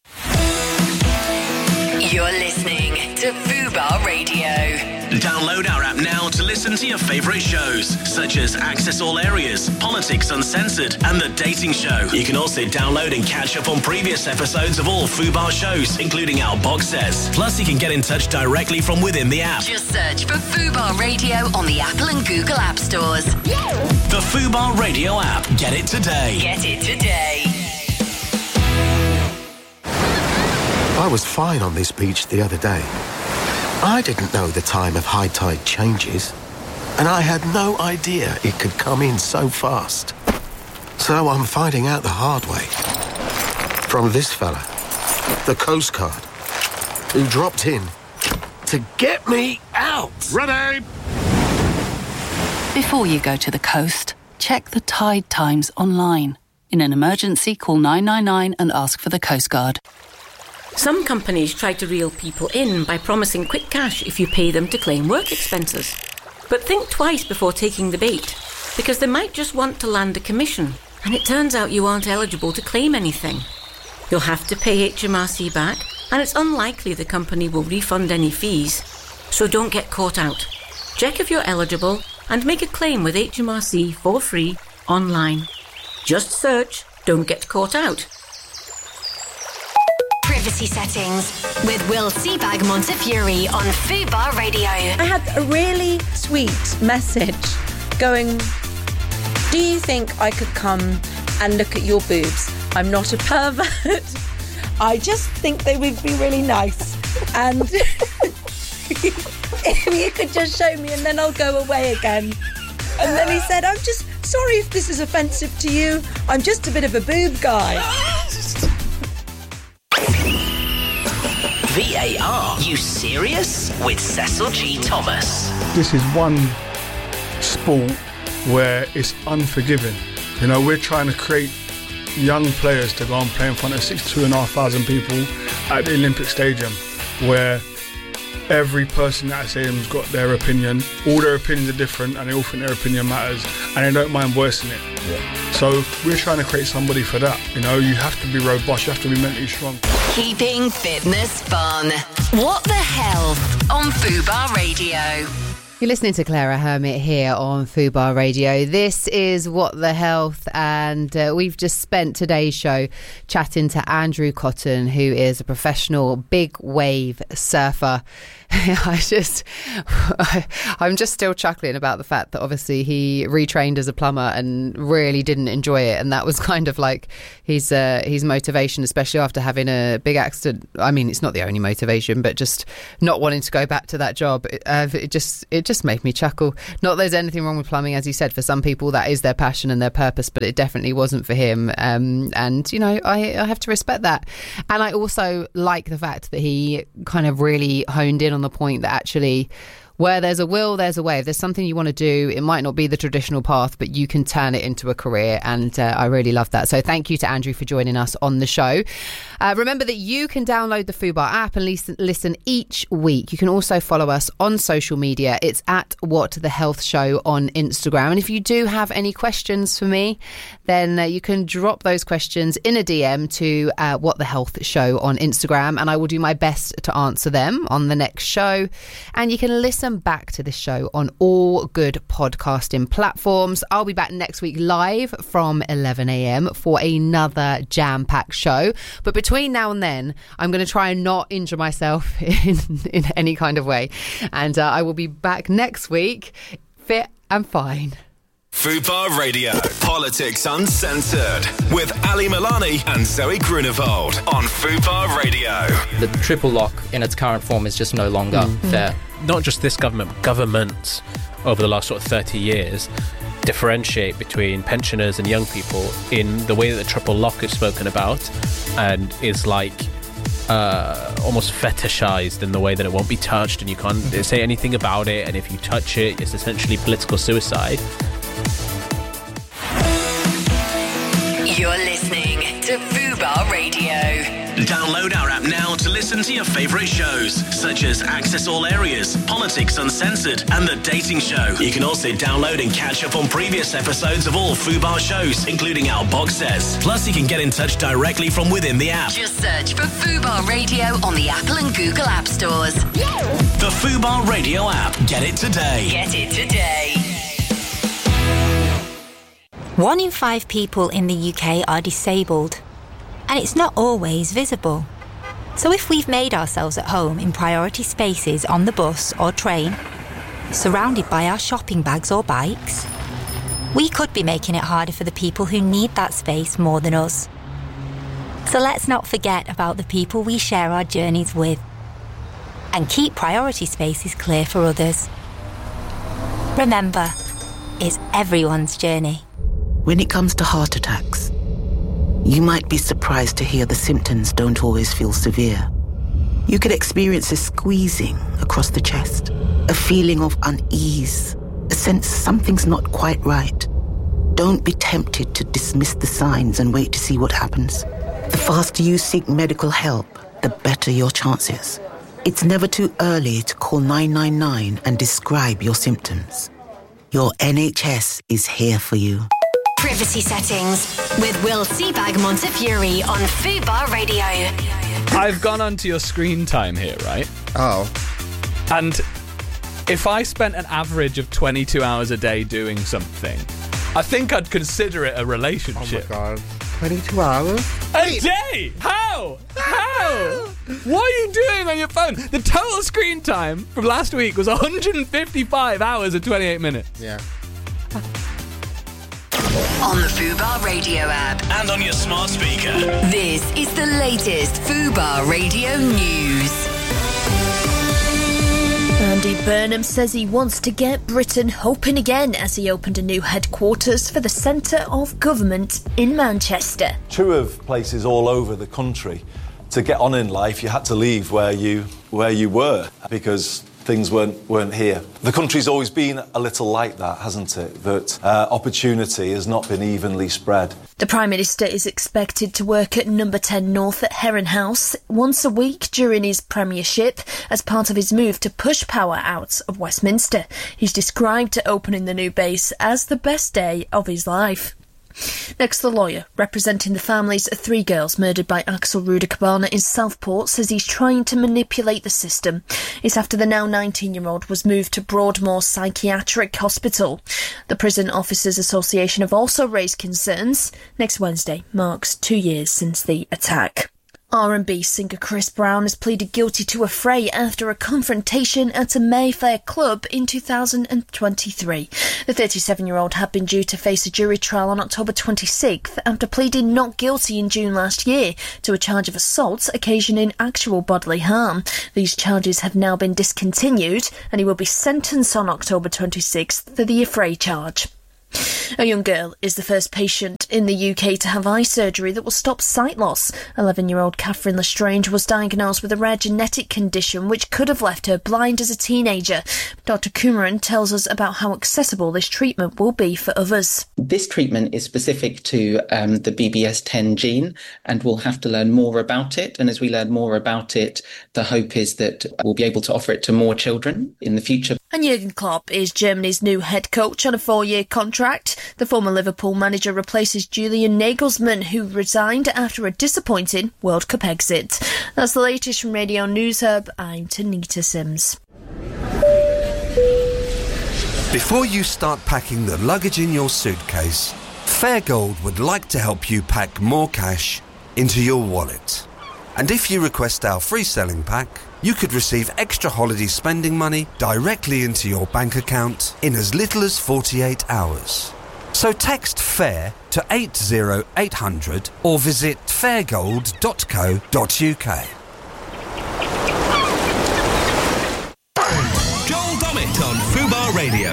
You're listening to Fubar Radio. Download our app now to listen to your favourite shows, such as Access All Areas, Politics Uncensored, and The Dating Show. You can also download and catch up on previous episodes of all Fubar shows, including our box sets. Plus, you can get in touch directly from within the app. Just search for Fubar Radio on the Apple and Google App Stores. The Fubar Radio app. Get it today. Get it today. I was fine on this beach the other day. I didn't know the time of high tide changes, and I had no idea it could come in so fast. So I'm finding out the hard way. From this fella, the Coast Guard, who dropped in to get me out. Ready! Before you go to the coast, check the tide times online. In an emergency, call nine nine nine and ask for the Coast Guard. Some companies try to reel people in by promising quick cash if you pay them to claim work expenses. But think twice before taking the bait, because they might just want to land a commission, and it turns out you aren't eligible to claim anything. You'll have to pay H M R C back, and it's unlikely the company will refund any fees. So don't get caught out. Check if you're eligible and make a claim with H M R C for free online. Just search "Don't Get Caught Out." Privacy settings with Will Seabag Montefiore on Fubar Radio. I had a really sweet message going, do you think I could come and look at your boobs? I'm not a pervert. I just think they would be really nice. And if you could just show me and then I'll go away again. And then he said, I'm just sorry if this is offensive to you. I'm just a bit of a boob guy. V A R, you serious? With Cecil G. Thomas. This is one sport where it's unforgiving. You know, we're trying to create young players to go and play in front of sixty-two and a half thousand people at the Olympic Stadium, where every person at that stadium's got their opinion. All their opinions are different, and they all think their opinion matters, and they don't mind voicing it. Yeah. So we're trying to create somebody for that. You know, you have to be robust, you have to be mentally strong. Keeping fitness fun. What the hell on Fubar Radio? You're listening to Clara Hermit here on Fubar Radio. This is What the Health, and uh, we've just spent today's show chatting to Andrew Cotton, who is a professional big wave surfer. I just, I, I'm just still chuckling about the fact that obviously he retrained as a plumber and really didn't enjoy it, and that was kind of like his uh, his motivation, especially after having a big accident. I mean, it's not the only motivation, but just not wanting to go back to that job. It, uh, it just it just made me chuckle. Not that there's anything wrong with plumbing, as you said. For some people, that is their passion and their purpose, but it definitely wasn't for him. Um, and you know, I, I have to respect that. And I also like the fact that he kind of really honed in on the point that actually, where there's a will, there's a way. If there's something you want to do, it might not be the traditional path, but you can turn it into a career. And uh, I really love that. So thank you to Andrew for joining us on the show. Uh, remember that you can download the Fubar app and listen, listen each week. You can also follow us on social media. It's at What the Health Show on Instagram. And if you do have any questions for me, then uh, you can drop those questions in a D M to uh, What the Health Show on Instagram, and I will do my best to answer them on the next show. And you can listen back to this show on all good podcasting platforms. I'll be back next week live from eleven a.m. for another jam-packed show. But between now and then, I'm going to try and not injure myself in, in any kind of way. And uh, I will be back next week, fit and fine. Fubar Radio, Politics Uncensored, with Ali Milani and Zoe Grunewald on Fubar Radio. The triple lock in its current form is just no longer mm. fair. Not just this government, governments over the last sort of thirty years differentiate between pensioners and young people in the way that the triple lock is spoken about, and is like uh, almost fetishized in the way that it won't be touched and you can't mm-hmm. say anything about it, and if you touch it, it's essentially political suicide. You're listening to Fubar Radio. Download our app now to listen to your favourite shows, such as Access All Areas, Politics Uncensored, and The Dating Show. You can also download and catch up on previous episodes of all Fubar shows, including our box sets. Plus, you can get in touch directly from within the app. Just search for Fubar Radio on the Apple and Google App Stores. The Fubar Radio app. Get it today. Get it today. One in five people in the U K are disabled, and it's not always visible. So if we've made ourselves at home in priority spaces on the bus or train, surrounded by our shopping bags or bikes, we could be making it harder for the people who need that space more than us. So let's not forget about the people we share our journeys with, and keep priority spaces clear for others. Remember, it's everyone's journey. When it comes to heart attacks, you might be surprised to hear the symptoms don't always feel severe. You could experience a squeezing across the chest, a feeling of unease, a sense something's not quite right. Don't be tempted to dismiss the signs and wait to see what happens. The faster you seek medical help, the better your chances. It's never too early to call nine nine nine and describe your symptoms. Your N H S is here for you. Privacy settings with Will Seabag Montefiore on Fubar Radio. I've gone onto your screen time here, right? Oh. And if I spent an average of twenty-two hours a day doing something, I think I'd consider it a relationship. Oh my god. twenty-two hours? A day? How? How? What are you doing on your phone? The total screen time from last week was one hundred fifty-five hours and twenty-eight minutes. Yeah. On the Fubar Radio app. And on your smart speaker. This is the latest Fubar Radio news. Andy Burnham says he wants to get Britain open again as he opened a new headquarters for the Centre of Government in Manchester. True of places all over the country, to get on in life you had to leave where you where you were because things weren't weren't here. The country's always been a little like that, hasn't it? That uh, opportunity has not been evenly spread. The Prime Minister is expected to work at number ten North at Heron House once a week during his premiership as part of his move to push power out of Westminster. He's described opening the new base as the best day of his life. Next, the lawyer representing the families of three girls murdered by Axel Ruder-Cabana in Southport says he's trying to manipulate the system. It's after the now nineteen-year-old was moved to Broadmoor Psychiatric Hospital. The Prison Officers Association have also raised concerns. Next Wednesday marks two years since the attack. R and B singer Chris Brown has pleaded guilty to a fray after a confrontation at a Mayfair club in two thousand twenty-three. The thirty-seven-year-old had been due to face a jury trial on October twenty-sixth after pleading not guilty in June last year to a charge of assault occasioning actual bodily harm. These charges have now been discontinued and he will be sentenced on October twenty-sixth for the affray charge. A young girl is the first patient in the U K to have eye surgery that will stop sight loss. eleven-year-old Catherine Lestrange was diagnosed with a rare genetic condition which could have left her blind as a teenager. Doctor Kumaran tells us about how accessible this treatment will be for others. This treatment is specific to um, the B B S ten gene, and we'll have to learn more about it. And as we learn more about it, the hope is that we'll be able to offer it to more children in the future. And Jurgen Klopp is Germany's new head coach on a four-year contract. The former Liverpool manager replaces Julian Nagelsmann, who resigned after a disappointing World Cup exit. That's the latest from Radio News Hub. I'm Tanita Sims. Before you start packing the luggage in your suitcase, Fairgold would like to help you pack more cash into your wallet. And if you request our free selling pack, you could receive extra holiday spending money directly into your bank account in as little as forty-eight hours. So text FAIR to eight zero eight hundred or visit fairgold dot co dot uk. Joel Dommett on Fubar Radio.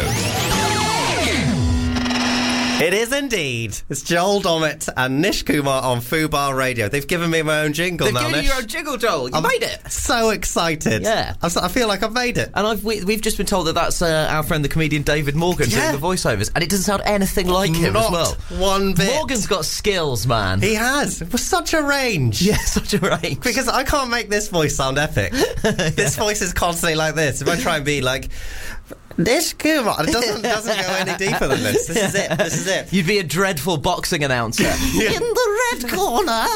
It is indeed. It's Joel Dommett and Nish Kumar on Fubar Radio. They've given me my own jingle They've now, given Nish. you your own jingle, Joel. You I'm made it. So excited. Yeah. I'm so, I feel like I've made it. And I've, we, we've just been told that that's uh, our friend, the comedian David Morgan, Yeah. doing the voiceovers. And it doesn't sound anything like him Not as well. one bit. Morgan's got skills, man. He has. For such a range. Yeah, such a range. Because I can't make this voice sound epic. This voice is constantly like this. If I try and be like... Nish Kumar, it doesn't, doesn't go any deeper than this. This is it. This is it. You'd be a dreadful boxing announcer. In the red corner,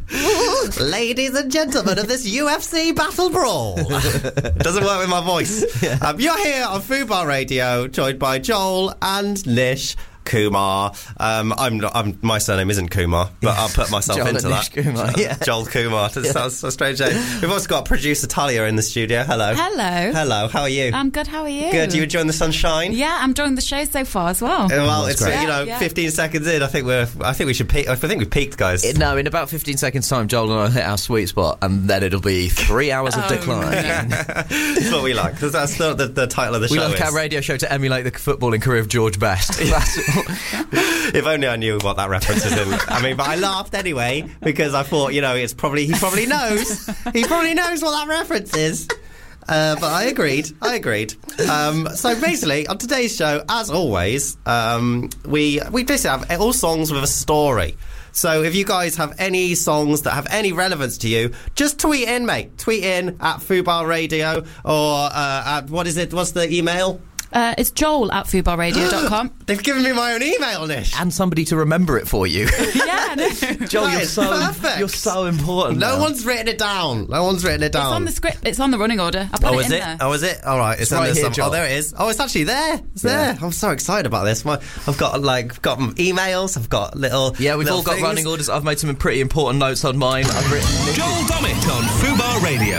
ladies and gentlemen of this U F C battle brawl. Doesn't work with my voice. Yeah. Um, you're here on Fubar Radio, joined by Joel and Nish Kumar. Um, I'm not. I'm, my surname isn't Kumar, but I'll put myself Joel into and that. Nish Kumar, yeah. Joel Kumar. That Yeah. sounds so strange. We've also got producer Talia in the studio. Hello. Hello. Hello. How are you? I'm good. How are you? Good. You enjoying the sunshine? Yeah, I'm enjoying the show so far as well. Uh, well, it's uh, great. you know, Yeah, yeah. fifteen seconds in. I think we're. I think we should peak. I think we've peaked, guys. It- no, in about fifteen seconds' time, Joel and I hit our sweet spot, and then it'll be three hours of Oh, decline. That's what we like. 'Cause that's the, the, the title of the We show. like is. our radio show to emulate the footballing career of George Best. That's If only I knew what that reference is in. I mean, but I laughed anyway because I thought, you know, it's probably he probably knows. He probably knows what that reference is. Uh, but I agreed. I agreed. Um, so basically, on today's show, as always, um, we we basically have all songs with a story. So if you guys have any songs that have any relevance to you, just tweet in, mate. Tweet in at Fubar Radio or uh, at, what is it? What's the email? Uh, it's Joel at fubar radio dot com. They've given me my own email, Nish. and somebody to remember it for you. Yeah, no. Joel, That you're is so perfect. you're so important. No now. one's written it down. No one's written it down. It's on the script. It's on the running order. I put Oh, it is in it? there. Oh, is it? All right, it's, It's on right there here, some- Joel. Oh, there it is. Oh, it's actually there. It's Yeah. there. I'm so excited about this. My, I've got like got emails. I've got little. Yeah, we've little all got things. running orders. I've made some pretty important notes on mine. I've written. Joel Dommett on Fubar Radio.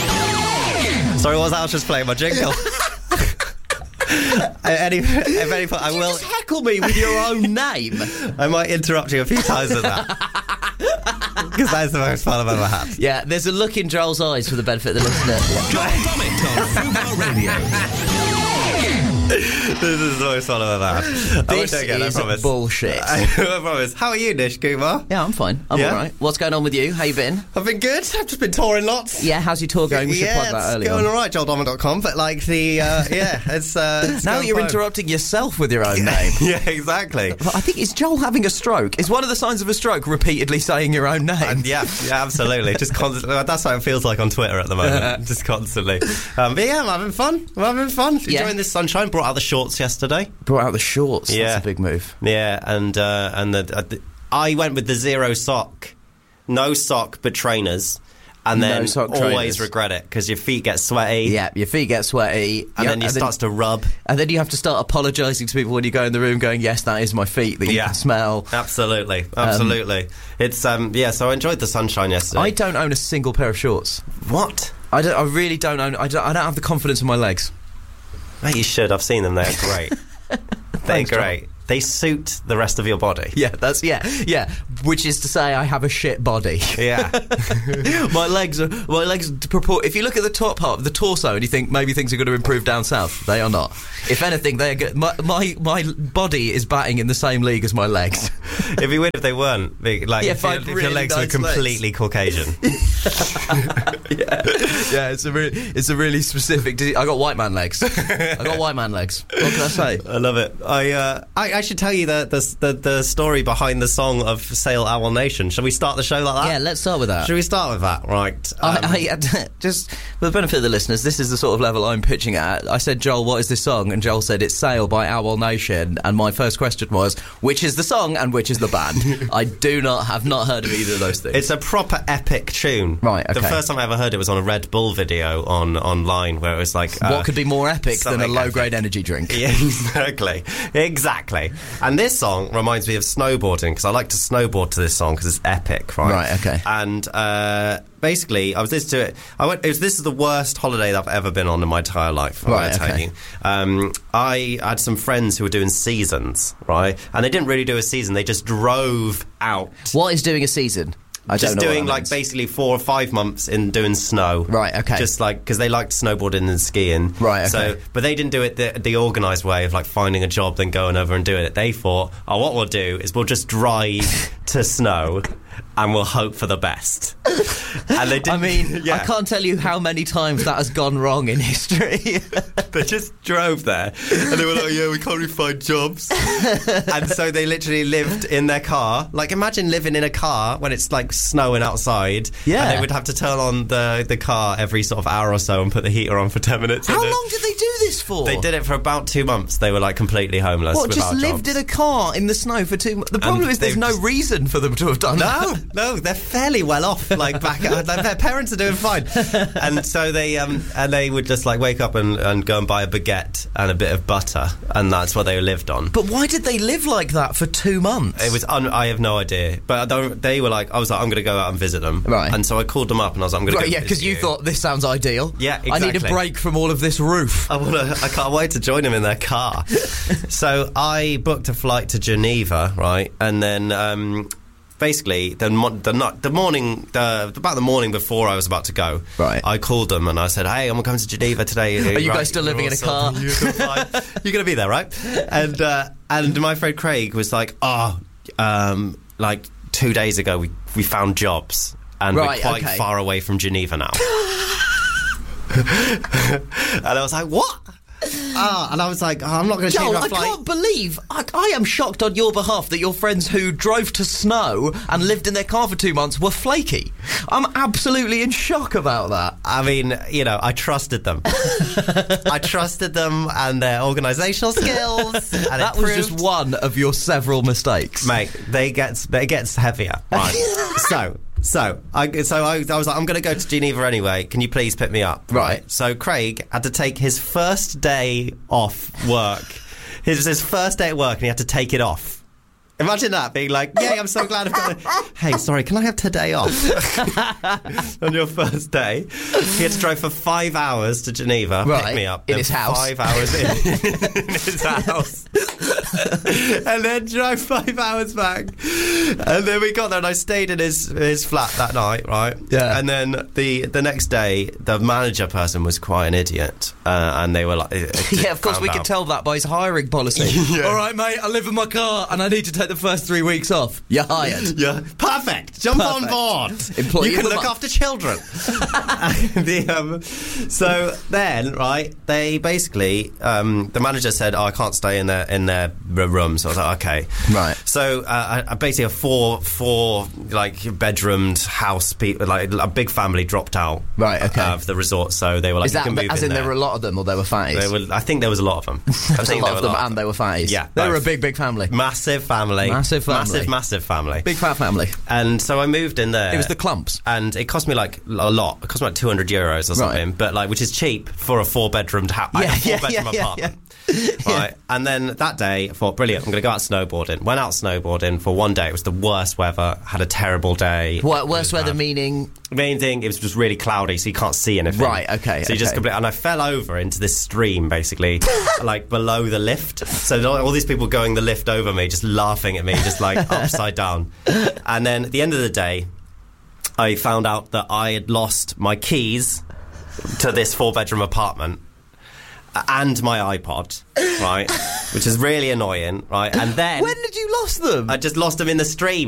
Sorry, was I was just playing my jingle. At any, at any point, I You will. just heckle me with your own name. I might interrupt you a few times with that because that is the most fun I've ever had. Yeah, there's a look in Joel's eyes for the benefit of the listener. Joel Dommett on Fubar Radio. This is the most fun I've ever had. I won't This take it, I is promise. bullshit. I, I promise. How are you, Nish Kumar? Yeah, I'm fine. I'm Yeah? all right. What's going on with you? How you been? I've been good. I've just been touring lots. Yeah, how's your tour going? We should yeah, plug that it's early going on. all right, joel dommett dot com, but like the, uh, yeah, it's, uh, it's Now going you're fine. interrupting yourself with your own name. Yeah, exactly. But I think, is Joel having a stroke? Is one of the signs of a stroke repeatedly saying your own name? And yeah, yeah, absolutely. Just constantly. That's what it feels like on Twitter at the moment. Just constantly. Um, but yeah, I'm having fun. I'm having fun. Yeah. Enjoying this sunshine. brought out the shorts yesterday. Brought out the shorts. Yeah, that's a big move. Yeah, and uh, and the, uh, the I went with the zero sock, no sock, but trainers. And then no sock always trainers. regret it because your feet get sweaty. Yeah, your feet get sweaty. And yeah, then you and starts then, to rub. And then you have to start apologising to people when you go in the room going, yes, that is my feet that you yeah. can smell. Absolutely, absolutely. Um, it's, um, yeah, so I enjoyed the sunshine yesterday. I don't own a single pair of shorts. What? I, don't, I really don't own, I don't, I don't have the confidence in my legs. Mate, you should. I've seen them. They're great. They're Thanks, great. John. They suit the rest of your body. Yeah, that's yeah, yeah. Which is to say, I have a shit body. Yeah, my legs are my legs purport. If you look at the top half of the torso and you think maybe things are going to improve down south, they are not. If anything, they are good. My, my my body is batting in the same league as my legs. It'd be weird if they weren't. Like, yeah, if, if, if really your legs nice were completely legs. Caucasian. yeah, yeah. It's a really it's a really specific. I got white man legs. I got white man legs. What can I say? I love it. I uh, I. I should tell you the, the the the story behind the song of Sail Owl Nation. Shall we start the show like that? Yeah, let's start with that. Should we start with that? Right. Um, I, I, just for the benefit of the listeners, this is the sort of level I'm pitching at. I said, Joel, what is this song? And Joel said, it's Sail by Owl Nation. And my first question was, which is the song and which is the band? I do not have not heard of either of those things. It's a proper epic tune. Right, okay. The first time I ever heard it was on a Red Bull video on online where it was like... Uh, what could be more epic than a low-grade energy drink? Yeah, exactly. Exactly. And this song reminds me of snowboarding because I like to snowboard to this song because it's epic, right? Right, okay. And uh, basically, I was listening to it. I went. It was, this is the worst holiday that I've ever been on in my entire life. Right, okay. Um, I had some friends who were doing seasons, right? And they didn't really do a season. They just drove out. What is doing a season? I just don't know doing what that like means. basically four or five months in doing snow. Right, okay. Just like because they liked snowboarding and skiing. Right, okay. So, but they didn't do it the, the organised way of like finding a job then going over and doing it. They thought, oh, what we'll do is we'll just drive to snow and we'll hope for the best. And they did. I mean, yeah. I can't tell you how many times that has gone wrong in history. They just drove there and they were like, yeah, we can't really find jobs. And so they literally lived in their car. Like, imagine living in a car when it's like snowing outside. Yeah. And they would have to turn on the, the car every sort of hour or so and put the heater on for ten minutes. How and long did they do this for? They did it for about two months. They were like completely homeless. What, just without lived jobs. in a car in the snow for two months? The problem And is there's they've no just- reason for them to have done that. No, no, they're fairly well off. Like back, their parents are doing fine, and so they um and they would just like wake up and, and go and buy a baguette and a bit of butter, and that's what they lived on. But why did they live like that for two months? It was un- I have no idea, but they- they were like, I was like, I'm going to go out and visit them, Right. And so I called them up and I was like, I'm going Right, to go yeah, visit because you thought this sounds ideal. Yeah, I need a exactly. break from all of this roof. I want to. I can't wait to join them in their car. So I booked a flight to Geneva, right, and then. Um, Basically, the, mo- the, not, the morning, the, about the morning before I was about to go, right. I called them and I said, "Hey, I'm coming to Geneva today. Are you right, guys still living in a car? You're going to be there, right?" And uh, and my friend Craig was like, "Oh, um, like two days ago, we we found jobs, and Right, we're quite okay. far away from Geneva now." And I was like, "What?" Ah, and I was like, oh, I'm not going to change Joel, my I flight. can't believe I, I am shocked on your behalf that your friends who drove to snow and lived in their car for two months were flaky. I'm absolutely in shock about that. I mean, you know, I trusted them. I trusted them and their organisational skills. And That it was proved- just one of your several mistakes, mate. They gets it gets heavier. Right. so. So I so I, I was like, I'm going to go to Geneva anyway. Can you please pick me up? Right. So Craig had to take his first day off work. It was his first day at work, and he had to take it off. Imagine that, being like, "Yay, I'm so glad I've got it." Hey, sorry, can I have today off? On your first day, he had to drive for five hours to Geneva, Right, pick me up in then his house. Five hours in, in his house, and then drive five hours back. And then we got there, and I stayed in his his flat that night, right? Yeah. And then the the next day, the manager person was quite an idiot, uh, and they were like, Yeah, of course found we out. can tell that by his hiring policy. Yeah. All right, mate, I live in my car and I need to take take the first three weeks off. You're hired. Yeah, perfect. Jump Perfect. on board. Employee you of can the look month. after children. the, um, so then, right, they basically um, the manager said, "Oh, I can't stay in their in their r- room." So I was like, "Okay, right." So uh, I, I basically a four four like bedroomed house, pe- like a big family dropped out. Right. Okay. Uh, of the resort, so they were like, Is "You that can move as in in there there." were a lot of them, or there were fatties? There were, I think there was a lot of them. I There was a think lot there of were a them, lot and they were fatties. Yeah, they were a both. big, big family. Massive family. Massive family. Massive, massive family. Big fat family. And so I moved in there. It was the Clumps. And it cost me like a lot. It cost me like two hundred euros or something. Right. But like, which is cheap for a four bedroomed house. Yeah, a four yeah, bedroom yeah, yeah, apartment. Right. And then that day, I thought, brilliant, I'm going to go out snowboarding. Went out snowboarding for one day. It was the worst weather. Had a terrible day. What, worst It was weather bad. meaning? Main thing, it was just really cloudy, so you can't see anything. Right, okay, So you just okay. completely, and I fell over into this stream, basically, like below the lift. So all these people going the lift over me, just laughing at me, just like upside down. And then at the end of the day, I found out that I had lost my keys to this four-bedroom apartment and my iPod, right, which is really annoying, right? And then When did you lost them? I just lost them in the stream.